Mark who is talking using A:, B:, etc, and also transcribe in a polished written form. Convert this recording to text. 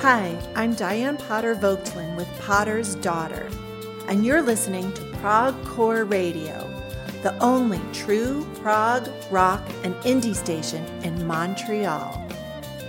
A: Hi, I'm Diane Potter Vogtlin with Potter's Daughter, and you're listening to Prog Core Radio, the only true prog, rock, and indie station in Montreal.